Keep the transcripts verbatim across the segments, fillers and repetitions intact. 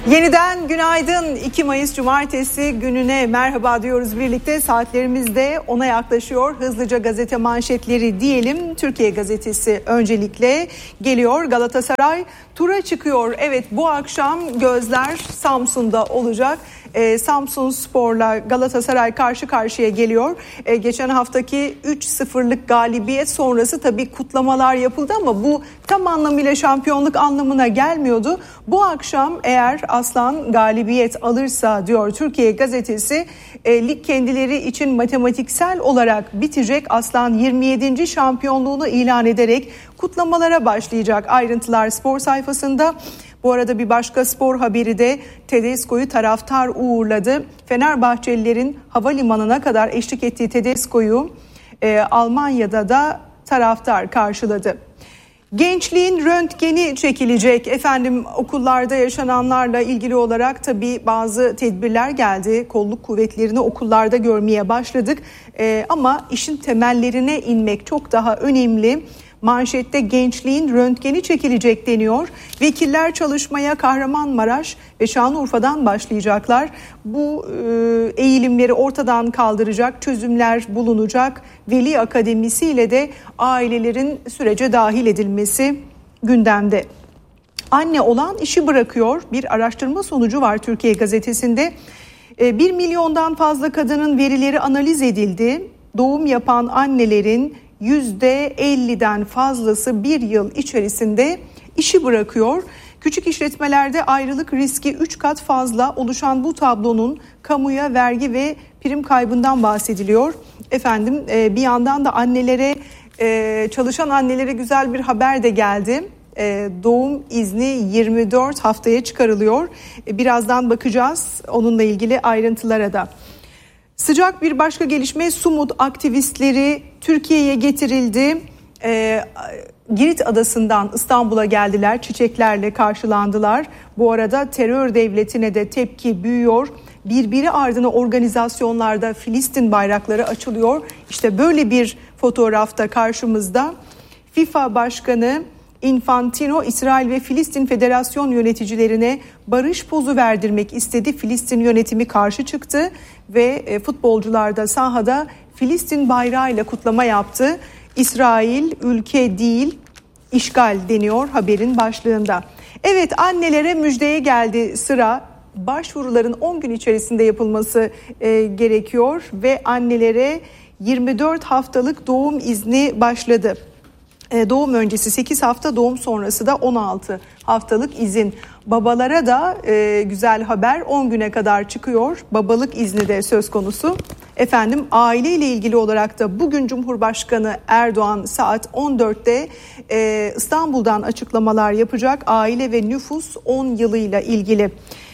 Yeniden günaydın. iki Mayıs Cumartesi gününe merhaba diyoruz birlikte. Saatlerimiz de ona yaklaşıyor. Hızlıca gazete manşetleri diyelim. Türkiye Gazetesi öncelikle geliyor. Galatasaray tura çıkıyor. Evet, bu akşam gözler Samsun'da olacak. Ee, Samsun Spor'la Galatasaray karşı karşıya geliyor. Ee, geçen haftaki üç sıfırlık galibiyet sonrası tabii kutlamalar yapıldı ama bu tam anlamıyla şampiyonluk anlamına gelmiyordu. Bu akşam eğer Aslan galibiyet alırsa diyor Türkiye Gazetesi, e, lig kendileri için matematiksel olarak bitecek. Aslan yirmi yedinci şampiyonluğunu ilan ederek kutlamalara başlayacak. Ayrıntılar spor sayfasında. Bu arada bir başka spor haberi de Tedesco'yu taraftar uğurladı. Fenerbahçelilerin havalimanına kadar eşlik ettiği Tedesco'yu e, Almanya'da da taraftar karşıladı. Gençliğin röntgeni çekilecek. Efendim, okullarda yaşananlarla ilgili olarak tabii bazı tedbirler geldi. Kolluk kuvvetlerini okullarda görmeye başladık. E, ama işin temellerine inmek çok daha önemli. Manşette gençliğin röntgeni çekilecek deniyor. Vekiller çalışmaya Kahramanmaraş ve Şanlıurfa'dan başlayacaklar. Bu e, eğilimleri ortadan kaldıracak çözümler bulunacak. Veli Akademisi ile de ailelerin sürece dahil edilmesi gündemde. Anne olan işi bırakıyor. Bir araştırma sonucu var Türkiye Gazetesi'nde. E, bir milyondan fazla kadının verileri analiz edildi. Doğum yapan annelerin yüzde elliden fazlası bir yıl içerisinde işi bırakıyor. Küçük işletmelerde ayrılık riski üç kat fazla. Oluşan bu tablonun kamuya vergi ve prim kaybından bahsediliyor. Efendim, bir yandan da annelere, çalışan annelere güzel bir haber de geldi. Doğum izni yirmi dört haftaya çıkarılıyor. Birazdan bakacağız onunla ilgili ayrıntılara da. Sıcak bir başka gelişme, Sumut aktivistleri Türkiye'ye getirildi. Ee, Girit Adası'ndan İstanbul'a geldiler, çiçeklerle karşılandılar. Bu arada terör devletine de tepki büyüyor. Birbiri ardına organizasyonlarda Filistin bayrakları açılıyor. İşte böyle bir fotoğrafta karşımızda. FIFA Başkanı Infantino, İsrail ve Filistin Federasyon yöneticilerine barış pozu verdirmek istedi. Filistin yönetimi karşı çıktı ve futbolcular da sahada Filistin bayrağıyla kutlama yaptı. İsrail ülke değil, işgal deniyor haberin başlığında. Evet, annelere müjdeye geldi sıra. Başvuruların on gün içerisinde yapılması e, gerekiyor ve annelere yirmi dört haftalık doğum izni başladı. Doğum öncesi sekiz hafta, doğum sonrası da on altı haftalık izin. Babalara da e, güzel haber, on güne kadar çıkıyor. Babalık izni de söz konusu. Efendim, aileyle ilgili olarak da bugün Cumhurbaşkanı Erdoğan saat on dörtte e, İstanbul'dan açıklamalar yapacak. Aile ve nüfus on yılıyla ilgili.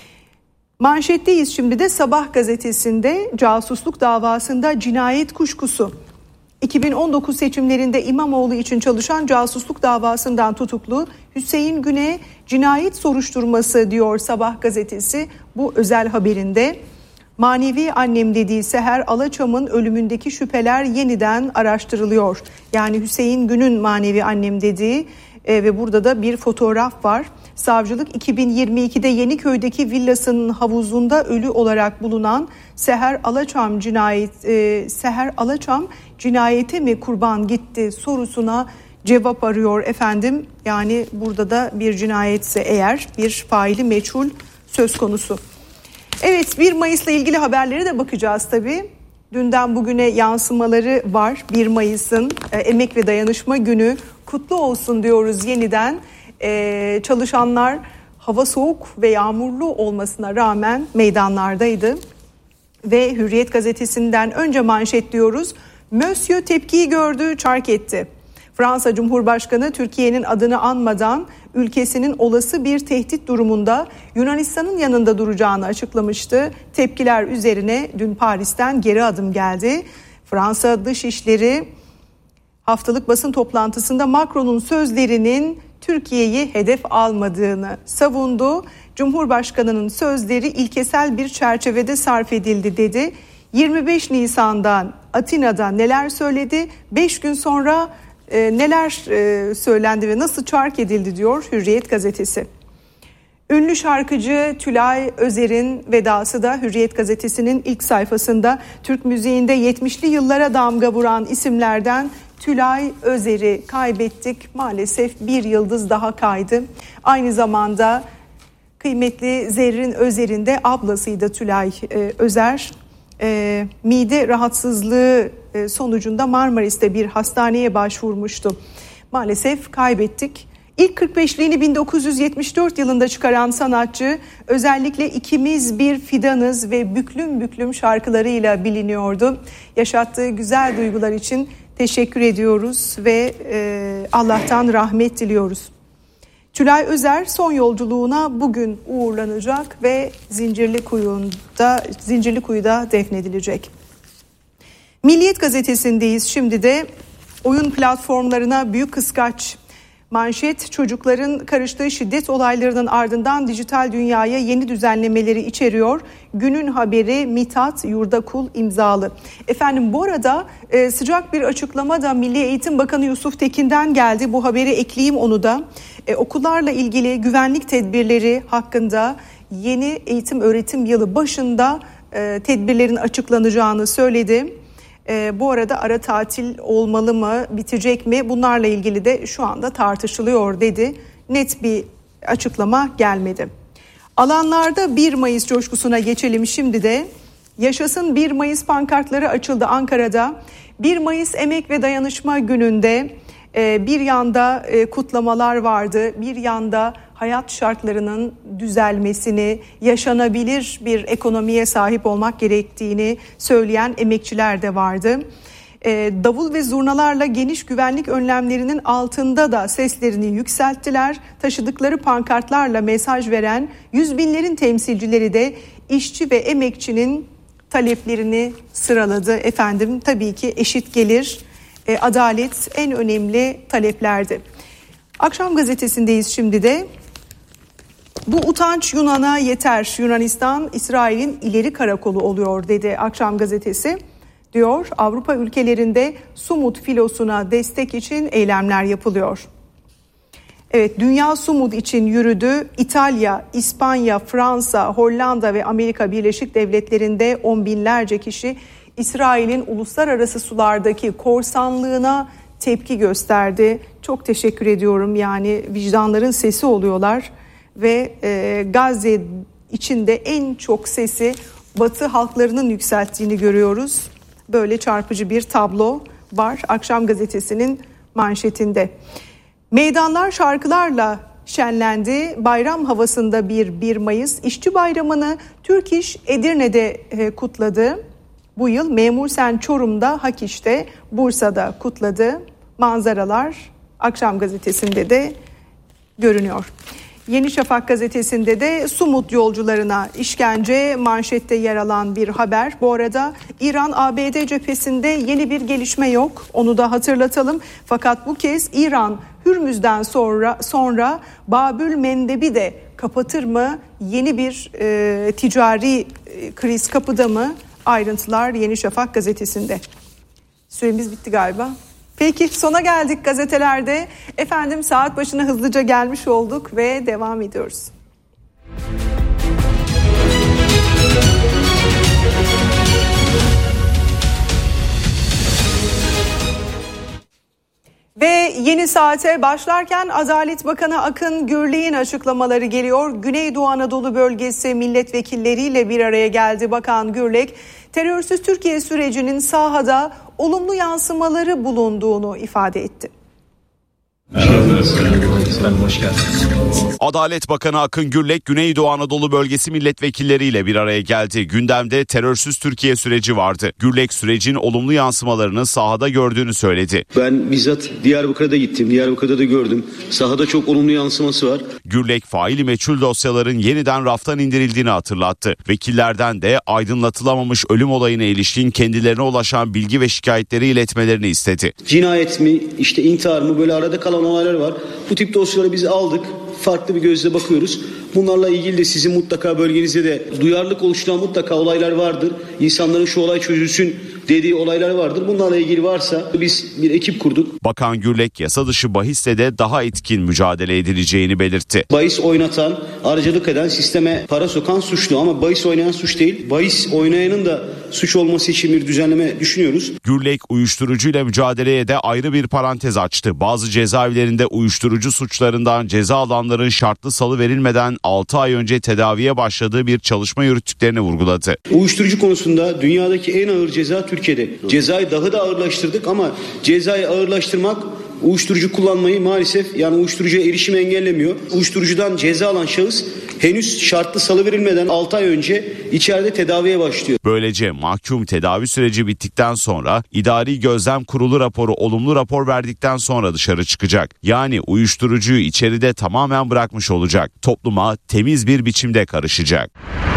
Manşetteyiz şimdi de Sabah gazetesinde casusluk davasında cinayet kuşkusu. iki bin on dokuz seçimlerinde İmamoğlu için çalışan casusluk davasından tutuklu Hüseyin Gün'e cinayet soruşturması diyor Sabah gazetesi bu özel haberinde. Manevi annem dediği Seher Alaçam'ın ölümündeki şüpheler yeniden araştırılıyor. Yani Hüseyin Gün'ün manevi annem dediği e, ve burada da bir fotoğraf var. Savcılık iki bin yirmi ikide Yeniköy'deki villasının havuzunda ölü olarak bulunan Seher Alaçam cinayet e, Seher Alaçam cinayete mi kurban gitti sorusuna cevap arıyor efendim. Yani burada da bir cinayetse eğer bir faili meçhul söz konusu. Evet, bir Mayıs'la ilgili haberlere de bakacağız tabii. Dünden bugüne yansımaları var. bir Mayıs'ın e, Emek ve Dayanışma Günü kutlu olsun diyoruz yeniden. Ee, çalışanlar hava soğuk ve yağmurlu olmasına rağmen meydanlardaydı ve Hürriyet gazetesinden önce manşet diyoruz. Monsieur tepkiyi gördü, çark etti. Fransa Cumhurbaşkanı Türkiye'nin adını anmadan ülkesinin olası bir tehdit durumunda Yunanistan'ın yanında duracağını açıklamıştı. Tepkiler üzerine dün Paris'ten geri adım geldi. Fransa Dışişleri haftalık basın toplantısında Macron'un sözlerinin Türkiye'yi hedef almadığını savundu. Cumhurbaşkanının sözleri ilkesel bir çerçevede sarf edildi dedi. yirmi beş Nisan'dan Atina'da neler söyledi? beş gün sonra e, neler e, söylendi ve nasıl çark edildi diyor Hürriyet gazetesi. Ünlü şarkıcı Tülay Özer'in vedası da Hürriyet gazetesinin ilk sayfasında. Türk müziğinde yetmişli yıllara damga vuran isimlerden Tülay Özer'i kaybettik. Maalesef bir yıldız daha kaydı. Aynı zamanda kıymetli Zerrin Özer'in de ablasıydı Tülay e, Özer. E, mide rahatsızlığı e, sonucunda Marmaris'te bir hastaneye başvurmuştu. Maalesef kaybettik. İlk kırk beşliğini bin dokuz yüz yetmiş dört yılında çıkaran sanatçı özellikle İkimiz Bir Fidanız ve Büklüm Büklüm şarkılarıyla biliniyordu. Yaşattığı güzel duygular için teşekkür ediyoruz ve e, Allah'tan rahmet diliyoruz. Tülay Özer son yolculuğuna bugün uğurlanacak ve Zincirlikuyu'da Zincirlikuyu'da defnedilecek. Milliyet gazetesindeyiz şimdi de. Oyun platformlarına büyük kıskaç. Manşet, çocukların karıştığı şiddet olaylarının ardından dijital dünyaya yeni düzenlemeleri içeriyor. Günün haberi Mithat Yurdakul imzalı. Efendim bu arada e, sıcak bir açıklama da Milli Eğitim Bakanı Yusuf Tekin'den geldi. Bu haberi ekleyeyim onu da. E, okullarla ilgili güvenlik tedbirleri hakkında yeni eğitim öğretim yılı başında e, tedbirlerin açıklanacağını söyledi. E, bu arada ara tatil olmalı mı, bitecek mi? Bunlarla ilgili de şu anda tartışılıyor dedi. Net bir açıklama gelmedi. Alanlarda bir Mayıs coşkusuna geçelim şimdi de. Yaşasın bir Mayıs pankartları açıldı Ankara'da. bir Mayıs Emek ve Dayanışma Günü'nde e, bir yanda e, kutlamalar vardı, bir yanda hayat şartlarının düzelmesini, yaşanabilir bir ekonomiye sahip olmak gerektiğini söyleyen emekçiler de vardı. E, davul ve zurnalarla geniş güvenlik önlemlerinin altında da seslerini yükselttiler. Taşıdıkları pankartlarla mesaj veren yüz binlerin temsilcileri de işçi ve emekçinin taleplerini sıraladı. Efendim tabii ki eşit gelir, e, adalet en önemli taleplerdi. Akşam gazetesindeyiz şimdi de. Bu utanç Yunan'a yeter. Yunanistan İsrail'in ileri karakolu oluyor dedi Akşam gazetesi. Diyor Avrupa ülkelerinde Sumut filosuna destek için eylemler yapılıyor. Evet, Dünya Sumut için yürüdü. İtalya, İspanya, Fransa, Hollanda ve Amerika Birleşik Devletleri'nde on binlerce kişi İsrail'in uluslararası sulardaki korsanlığına tepki gösterdi. Çok teşekkür ediyorum, yani vicdanların sesi oluyorlar ve e, Gazze içinde en çok sesi Batı halklarının yükselttiğini görüyoruz. Böyle çarpıcı bir tablo var Akşam gazetesinin manşetinde. Meydanlar şarkılarla şenlendi. Bayram havasında bir bir Mayıs İşçi Bayramı'nı Türk İş Edirne'de e, kutladı. Bu yıl Memursen Çorum'da, Hakiş'te, Bursa'da kutladı. Manzaralar Akşam gazetesinde de görünüyor. Yeni Şafak gazetesinde de Sumut yolcularına işkence manşette yer alan bir haber. Bu arada İran-A B D cephesinde yeni bir gelişme yok. Onu da hatırlatalım. Fakat bu kez İran Hürmüz'den sonra sonra Babül Mendeb'i de kapatır mı? Yeni bir e, ticari e, kriz kapıda mı? Ayrıntılar Yeni Şafak gazetesinde. Süremiz bitti galiba. Peki sona geldik gazetelerde. Efendim saat başına hızlıca gelmiş olduk ve devam ediyoruz. Ve yeni saate başlarken Adalet Bakanı Akın Gürlek'in açıklamaları geliyor. Güneydoğu Anadolu bölgesi milletvekilleriyle bir araya geldi Bakan Gürlek. Terörsüz Türkiye sürecinin sahada olumlu yansımaları bulunduğunu ifade etti. Adalet Bakanı Akın Gürlek, Güneydoğu Anadolu bölgesi milletvekilleriyle bir araya geldi. Gündemde terörsüz Türkiye süreci vardı. Gürlek sürecin olumlu yansımalarını sahada gördüğünü söyledi. Ben bizzat Diyarbakır'a da gittim. Diyarbakır'da da gördüm. Sahada çok olumlu yansıması var. Gürlek, faili meçhul dosyaların yeniden raftan indirildiğini hatırlattı. Vekillerden de aydınlatılamamış ölüm olayına ilişkin kendilerine ulaşan bilgi ve şikayetleri iletmelerini istedi. Cinayet mi, işte intihar mı, böyle arada kalan olaylar var. Bu tip dosyaları biz aldık. Farklı bir gözle bakıyoruz. Bunlarla ilgili de sizin mutlaka bölgenizde de duyarlılık oluşturan mutlaka olaylar vardır. İnsanların şu olay çözülsün dediği olaylar vardır. Bunlarla ilgili varsa biz bir ekip kurduk. Bakan Gürlek yasa dışı bahisle de daha etkin mücadele edileceğini belirtti. Bahis oynatan, aracılık eden, sisteme para sokan suçlu ama bahis oynayan suç değil. Bahis oynayanın da suç olması için bir düzenleme düşünüyoruz. Gürlek uyuşturucuyla mücadeleye de ayrı bir parantez açtı. Bazı cezaevlerinde uyuşturucu suçlarından ceza alanların şartlı salı verilmeden altı ay önce tedaviye başladığı bir çalışma yürüttüklerini vurguladı. Uyuşturucu konusunda dünyadaki en ağır ceza Türkiye'de. Cezayı daha da ağırlaştırdık ama cezayı ağırlaştırmak uyuşturucu kullanmayı maalesef yani uyuşturucuya erişimi engellemiyor. Uyuşturucudan ceza alan şahıs henüz şartlı salı verilmeden altı ay önce içeride tedaviye başlıyor. Böylece mahkum tedavi süreci bittikten sonra idari gözlem kurulu raporu olumlu rapor verdikten sonra dışarı çıkacak. Yani uyuşturucuyu içeride tamamen bırakmış olacak. Topluma temiz bir biçimde karışacak.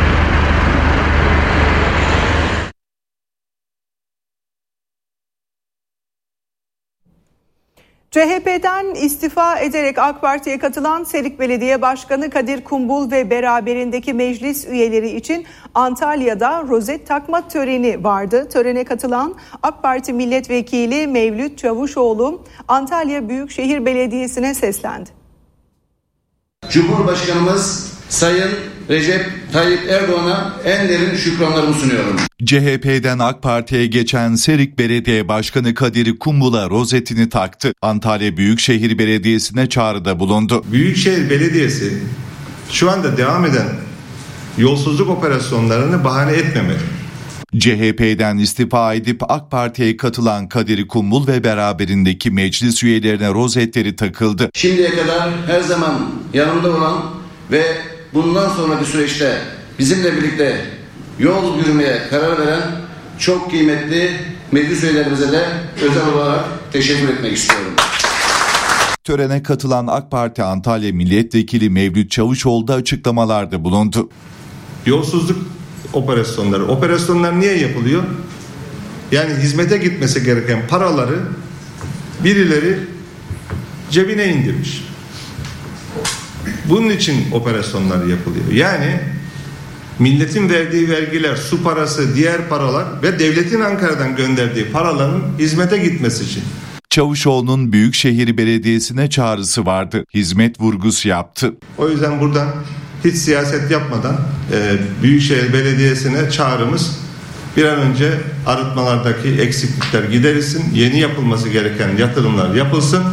C H P'den istifa ederek AK Parti'ye katılan Serik Belediye Başkanı Kadir Kumbul ve beraberindeki meclis üyeleri için Antalya'da rozet takma töreni vardı. Törene katılan AK Parti Milletvekili Mevlüt Çavuşoğlu Antalya Büyükşehir Belediyesi'ne seslendi. Cumhurbaşkanımız Sayın Recep Tayyip Erdoğan'a en derin şükranlarımı sunuyorum. C H P'den AK Parti'ye geçen Serik Belediye Başkanı Kadir Kumbul'a rozetini taktı. Antalya Büyükşehir Belediyesi'ne çağrıda bulundu. Büyükşehir Belediyesi şu anda devam eden yolsuzluk operasyonlarını bahane etmemeli. C H P'den istifa edip AK Parti'ye katılan Kadir Kumbul ve beraberindeki meclis üyelerine rozetleri takıldı. Şimdiye kadar her zaman yanımda olan ve bundan sonraki süreçte bizimle birlikte yol yürümeye karar veren çok kıymetli meclis üyelerimize de özel olarak teşekkür etmek istiyorum. Törene katılan AK Parti Antalya Milletvekili Mevlüt Çavuşoğlu da açıklamalarda bulundu. Yolsuzluk operasyonları. Operasyonlar niye yapılıyor? Yani hizmete gitmesi gereken paraları birileri cebine indirmiş. Bunun için operasyonlar yapılıyor. Yani milletin verdiği vergiler, su parası, diğer paralar ve devletin Ankara'dan gönderdiği paraların hizmete gitmesi için. Çavuşoğlu'nun Büyükşehir Belediyesi'ne çağrısı vardı. Hizmet vurgusu yaptı. O yüzden buradan hiç siyaset yapmadan e, Büyükşehir Belediyesi'ne çağrımız bir an önce arıtmalardaki eksiklikler giderilsin, yeni yapılması gereken yatırımlar yapılsın.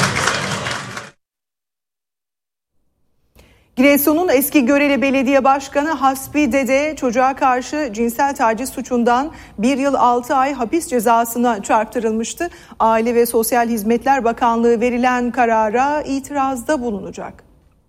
Giresun'un eski Görele Belediye Başkanı Hasbi Dede çocuğa karşı cinsel taciz suçundan bir yıl altı ay hapis cezasına çarptırılmıştı. Aile ve Sosyal Hizmetler Bakanlığı verilen karara itirazda bulunacak.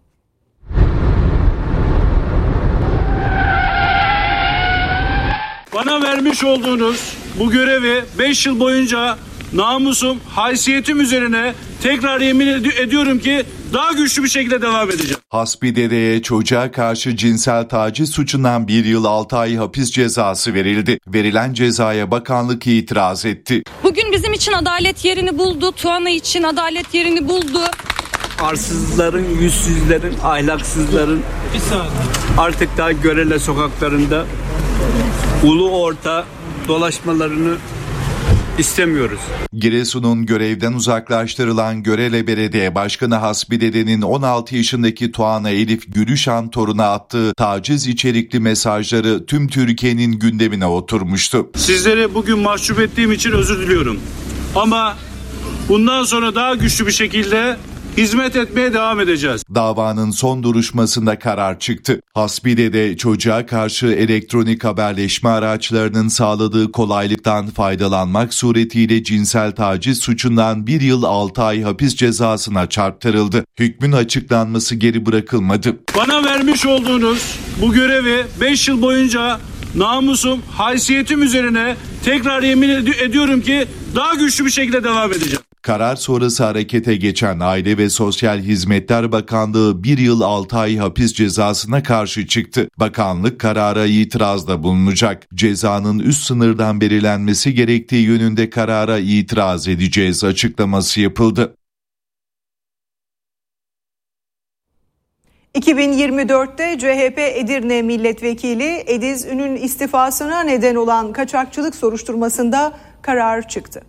Bana vermiş olduğunuz bu görevi beş yıl boyunca namusum, haysiyetim üzerine tekrar yemin ed- ediyorum ki daha güçlü bir şekilde devam edeceğim. Hasbi Dede'ye çocuğa karşı cinsel taciz suçundan bir yıl altı ay hapis cezası verildi. Verilen cezaya bakanlık itiraz etti. Bugün bizim için adalet yerini buldu. Tuana için adalet yerini buldu. Arsızların, yüzsüzlerin, ahlaksızların artık daha Görele sokaklarında ulu orta dolaşmalarını istemiyoruz. Giresun'un görevden uzaklaştırılan Görele Belediye Başkanı Hasbi Dede'nin on altı yaşındaki Tuana Elif Gülüşan toruna attığı taciz içerikli mesajları tüm Türkiye'nin gündemine oturmuştu. Sizleri bugün mahcup ettiğim için özür diliyorum. Ama bundan sonra daha güçlü bir şekilde hizmet etmeye devam edeceğiz. Davanın son duruşmasında karar çıktı. Hasbi Dede çocuğa karşı elektronik haberleşme araçlarının sağladığı kolaylıktan faydalanmak suretiyle cinsel taciz suçundan bir yıl altı ay hapis cezasına çarptırıldı. Hükmün açıklanması geri bırakılmadı. Bana vermiş olduğunuz bu görevi beş yıl boyunca namusum, haysiyetim üzerine tekrar yemin ed- ediyorum ki daha güçlü bir şekilde devam edeceğim. Karar sonrası harekete geçen Aile ve Sosyal Hizmetler Bakanlığı bir yıl altı ay hapis cezasına karşı çıktı. Bakanlık karara itirazda bulunacak. Cezanın üst sınırdan belirlenmesi gerektiği yönünde karara itiraz edeceğiz açıklaması yapıldı. iki bin yirmi dörtte C H P Edirne Milletvekili Ediz Ün'ün istifasına neden olan kaçakçılık soruşturmasında karar çıktı.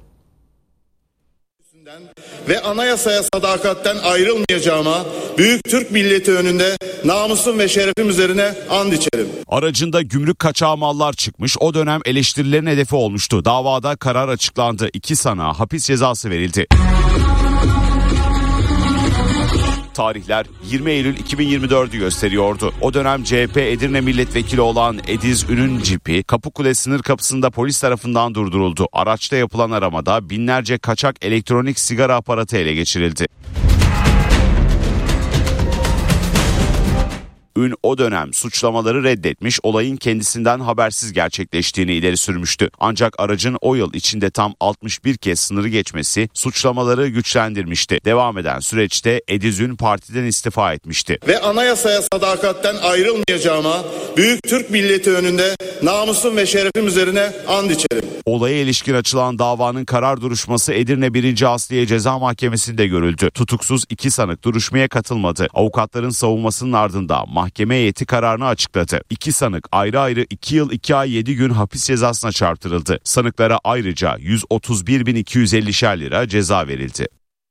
Ve anayasaya sadakatten ayrılmayacağıma büyük Türk milleti önünde namusum ve şerefim üzerine and içerim. Aracında gümrük kaçağı mallar çıkmış, o dönem eleştirilerin hedefi olmuştu. Davada karar açıklandı. İki sanığa hapis cezası verildi. Tarihler yirmi Eylül iki bin yirmi dördü gösteriyordu. O dönem C H P Edirne Milletvekili olan Ediz Ün'ün cipi Kapıkule sınır kapısında polis tarafından durduruldu. Araçta yapılan aramada binlerce kaçak elektronik sigara aparatı ele geçirildi. Ün o dönem suçlamaları reddetmiş, olayın kendisinden habersiz gerçekleştiğini ileri sürmüştü. Ancak aracın o yıl içinde tam altmış bir kez sınırı geçmesi suçlamaları güçlendirmişti. Devam eden süreçte Ediz Ün partiden istifa etmişti. Ve anayasaya sadakatten ayrılmayacağıma büyük Türk milleti önünde namusum ve şerefim üzerine and içerim. Olaya ilişkin açılan davanın karar duruşması Edirne birinci Asliye Ceza Mahkemesi'nde görüldü. Tutuksuz iki sanık duruşmaya katılmadı. Avukatların savunmasının ardından mahkeme heyeti kararını açıkladı. İki sanık ayrı ayrı iki yıl iki ay yedi gün hapis cezasına çarptırıldı. Sanıklara ayrıca yüz otuz bir bin iki yüz ellişer lira ceza verildi.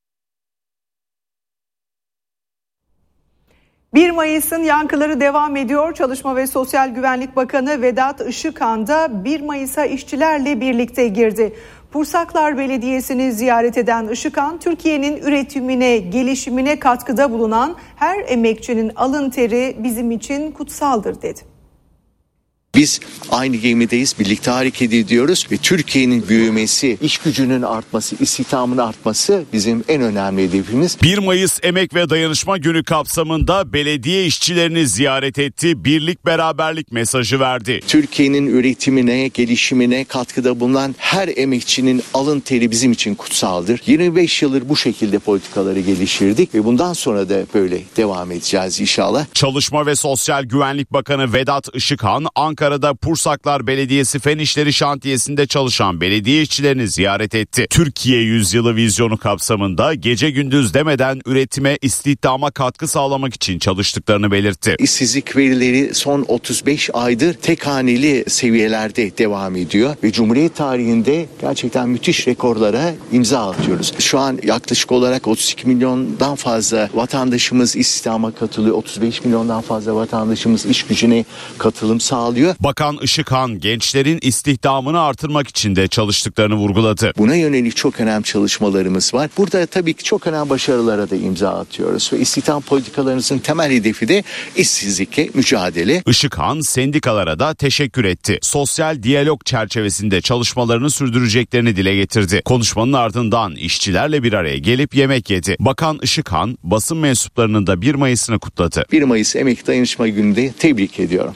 bir Mayıs'ın yankıları devam ediyor. Çalışma ve Sosyal Güvenlik Bakanı Vedat Işıkhan da bir Mayıs'a işçilerle birlikte girdi. Pursaklar Belediyesi'ni ziyaret eden Işıkhan, Türkiye'nin üretimine, gelişimine katkıda bulunan her emekçinin alın teri bizim için kutsaldır dedi. Biz aynı gemideyiz, birlikte hareket ediyoruz ve Türkiye'nin büyümesi, iş gücünün artması, istihdamın artması bizim en önemli hedefimiz. bir Mayıs Emek ve Dayanışma Günü kapsamında belediye işçilerini ziyaret etti, birlik beraberlik mesajı verdi. Türkiye'nin üretimine, gelişimine katkıda bulunan her emekçinin alın teri bizim için kutsaldır. yirmi beş yıldır bu şekilde politikaları geliştirdik ve bundan sonra da böyle devam edeceğiz inşallah. Çalışma ve Sosyal Güvenlik Bakanı Vedat Işıkhan, Ankara'da Pursaklar Belediyesi Fen İşleri Şantiyesi'nde çalışan belediye işçilerini ziyaret etti. Türkiye Yüzyılı vizyonu kapsamında gece gündüz demeden üretime, istihdama katkı sağlamak için çalıştıklarını belirtti. İşsizlik verileri son otuz beş aydır tek haneli seviyelerde devam ediyor ve Cumhuriyet tarihinde gerçekten müthiş rekorlara imza atıyoruz. Şu an yaklaşık olarak otuz iki milyondan fazla vatandaşımız istihdama katılıyor. otuz beş milyondan fazla vatandaşımız iş gücüne katılım sağlıyor. Bakan Işıkhan gençlerin istihdamını artırmak için de çalıştıklarını vurguladı. Buna yönelik çok önemli çalışmalarımız var. Burada tabii ki çok önemli başarılara da imza atıyoruz ve istihdam politikalarımızın temel hedefi de işsizlikle mücadele. Işıkhan sendikalara da teşekkür etti. Sosyal diyalog çerçevesinde çalışmalarını sürdüreceklerini dile getirdi. Konuşmanın ardından işçilerle bir araya gelip yemek yedi. Bakan Işıkhan basın mensuplarının da bir Mayıs'ını kutladı. bir Mayıs Emek Dayanışma Günü'nde tebrik ediyorum.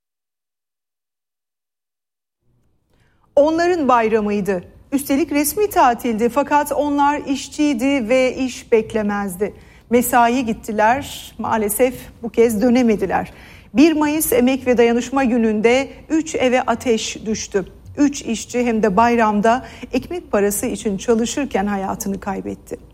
Onların bayramıydı. Üstelik resmi tatildi fakat onlar işçiydi ve iş beklemezdi. Mesai gittiler, maalesef bu kez dönemediler. bir Mayıs Emek ve Dayanışma Günü'nde üç eve ateş düştü. üç işçi hem de bayramda ekmek parası için çalışırken hayatını kaybetti.